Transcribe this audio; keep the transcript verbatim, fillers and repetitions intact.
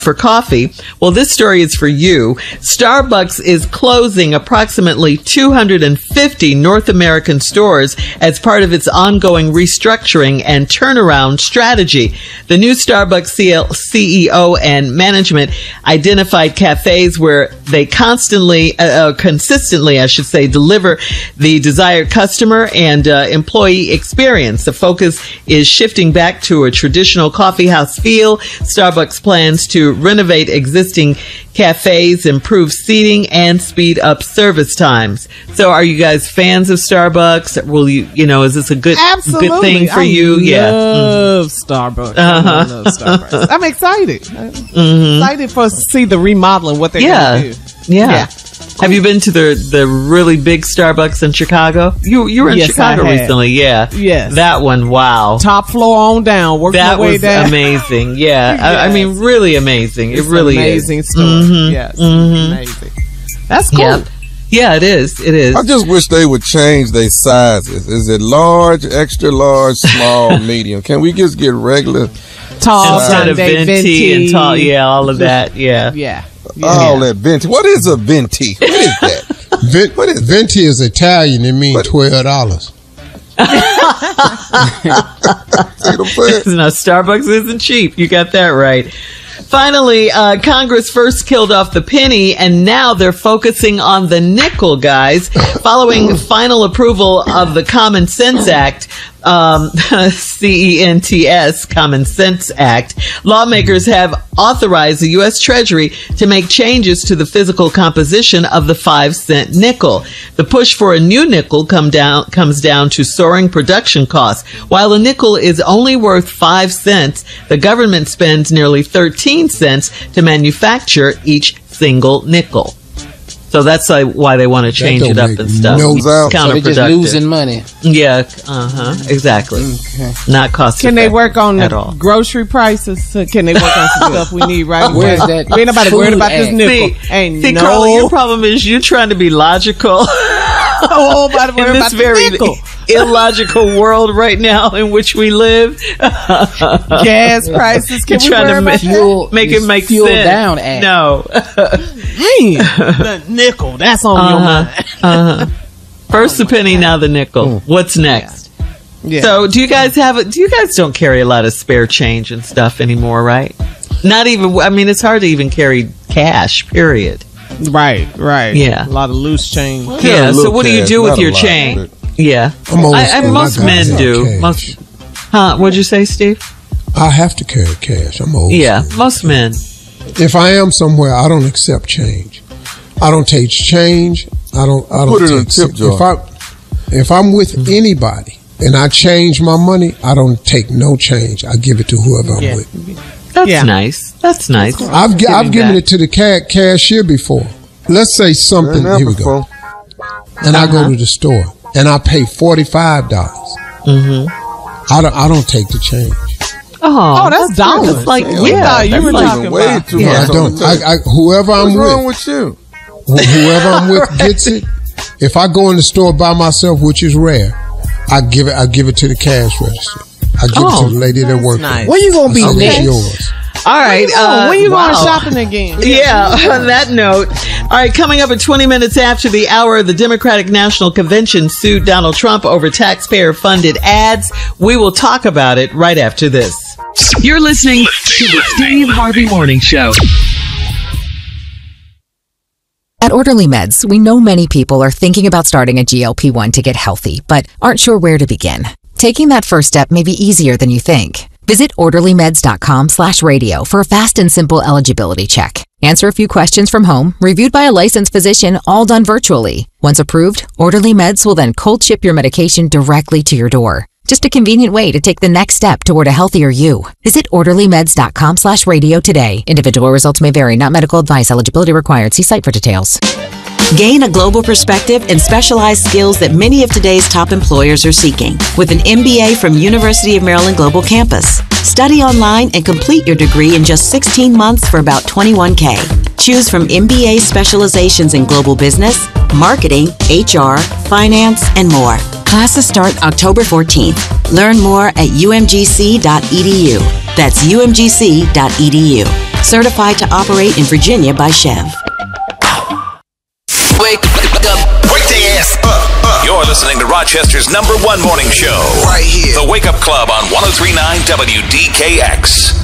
for coffee. Well, this story is for you. Starbucks is closing approximately two hundred fifty North American stores as part of its ongoing restructuring and turnaround strategy. The new Starbucks C E O and management identified cafes where they constantly, uh, consistently, I should say, deliver the desired customer and uh, employee experience. The focus is shifting back to a traditional coffeehouse feel. Starbucks plans to renovate existing cafes, improve seating, and speed up service times. So are you guys fans of Starbucks? Will you, you know, is this a good, Absolutely. good thing for I you? Love yeah. love Starbucks. Uh-huh. I love Starbucks. I'm excited. I'm Mm-hmm. excited for us to see the remodeling, what they're Yeah. going to do. Yeah. Yeah. Have you been to the the really big Starbucks in Chicago? You you were in Yes, Chicago I have. recently, yeah. Yes. That one, wow. Top floor on down. Work That my way was down. amazing. Yeah. I, I Yes. mean, really amazing. It's it really an amazing is. store. Mhm. Yes. Mhm. Amazing. That's cool. Yeah. Yeah, it is. It is. I just wish they would change their sizes. Is it large, extra large, small, medium? Can we just get regular? Tall, Instead of Sunday, venti, and tall, yeah, all of that, yeah. Yeah. All that venti. What is a venti? What is that? Vent, What is venti is Italian. It means What? twelve dollars. See what I'm saying? No, Starbucks isn't cheap. You got that right. Finally, uh, Congress first killed off the penny, and now they're focusing on the nickel, guys. Following final approval of the Common Sense Act, um, C E N T S, Common Sense Act, lawmakers have authorized the U S Treasury to make changes to the physical composition of the five cent nickel. The push for a new nickel come down, comes down to soaring production costs. While a nickel is only worth five cents, the government spends nearly thirteen cents to manufacture each single nickel. So that's like why they want to change don't it up make and stuff. no It's sense. So they're just counterproductive. losing money. Yeah, uh-huh, exactly. Okay. Not cost Can they effective work on at the all. grocery prices? So can they work on some stuff we need right away? Where's that Ain't nobody food worried about this at? nickel. See, Ain't see no. Carla, your problem is you're trying to be logical Oh, nobody in worried this about very the nickel. illogical world right now in which we live. Gas prices. Can You're we trying worry to about make, Fuel- make it this make fuel sense. down act. No. Dang, the nickel. That's on your mind. uh-huh. First the penny, now the nickel. What's next? Yeah. So, do you guys have a, do you guys don't carry a lot of spare change and stuff anymore, right? Not even, I mean, it's hard to even carry cash, period. Right, right. Yeah. A lot of loose change. Yeah, Yeah, a so little what do you cash, do with not a your lot, chain? but- Yeah. I'm old I, I, school. most I got men some do. cash. Most, huh? What'd you say, Steve? I have to carry cash. I'm old. Yeah, school. most men. If I am somewhere, I don't accept change. I don't take change. I don't. I don't Put it take in a tip jar. If I if I'm with anybody and I change my money, I don't take no change. I give it to whoever I'm Yeah. with. That's Yeah. nice. That's nice. I've gi- I've Giving given back. it to the ca- cashier before. Let's say something. Been there Here we go. before. And I Uh-huh. go to the store and I pay forty five dollars. Mm-hmm. I don't. I don't take the change. Oh, Oh, that's dollars. That's like, We yeah, thought you that's were like- talking Way about. too Yeah. much. I on don't. the I, table. I whoever I'm What's with. wrong with you? Wh- whoever I'm with gets it. If I go in the store by myself, which is rare, I give it. I give it to the cash register. I give it Oh, to the lady that works. nice. for Where me. you gonna be I say, next? it's yours. All right. Uh, when you wow. going shopping again? Yeah, on that note. All right, coming up at twenty minutes after the hour, the Democratic National Convention sued Donald Trump over taxpayer-funded ads. We will talk about it right after this. You're listening to the Steve Harvey Morning Show. At Orderly Meds, we know many people are thinking about starting a G L P one to get healthy, but aren't sure where to begin. Taking that first step may be easier than you think. Visit orderlymeds.com slash radio for a fast and simple eligibility check. Answer a few questions from home, reviewed by a licensed physician, all done virtually. Once approved, Orderly Meds will then cold ship your medication directly to your door. Just a convenient way to take the next step toward a healthier you. Visit orderlymeds.com slash radio today. Individual results may vary, not medical advice. Eligibility required. See site for details. Gain a global perspective and specialized skills that many of today's top employers are seeking with an M B A from University of Maryland Global Campus. Study online and complete your degree in just sixteen months for about twenty-one K. Choose from M B A specializations in global business, marketing, H R, finance, and more. Classes start October fourteenth. Learn more at u m g c dot e d u. That's u m g c dot e d u. Certified to operate in Virginia by Chev. Wake up. Wake the ass up, up. You're listening to Rochester's number one morning show. Right here. The Wake Up Club on one oh three point nine W D K X.